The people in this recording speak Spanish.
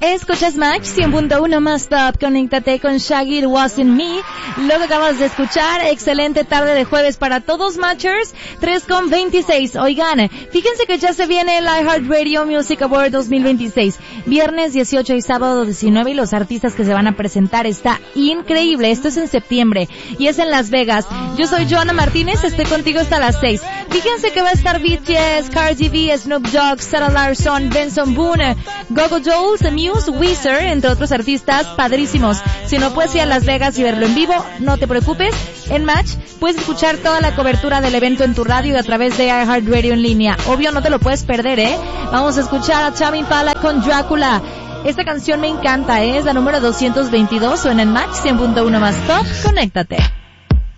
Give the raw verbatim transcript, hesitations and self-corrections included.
Escuchas Match cien punto uno más top. Conéctate con Shaggy, It Wasn't Me. Lo que acabas de escuchar, excelente tarde de jueves para todos Matchers, tres con veintiséis. Oigan, fíjense que ya se viene el iHeartRadio Music Award dos mil veintiséis. Viernes dieciocho y sábado diecinueve, y los artistas que se van a presentar está increíble. Esto es en septiembre y es en Las Vegas. Yo soy Joana Martínez, estoy contigo hasta las seis. Fíjense que va a estar B T S, Cardi B, Snoop Dogg, Sarah Larson, Benson Boone, Gogo Dolls, The Muse, Weezer, entre otros artistas padrísimos. Si no puedes ir a Las Vegas y verlo en vivo, no te preocupes. En Match puedes escuchar toda la cobertura del evento en tu radio y a través de iHeartRadio en línea. Obvio, no te lo puedes perder, ¿eh? Vamos a escuchar a Tame Impala con Drácula. Esta canción me encanta, ¿eh? Es la número doscientos veintidós. Suena en Match cien punto uno más top. Conéctate.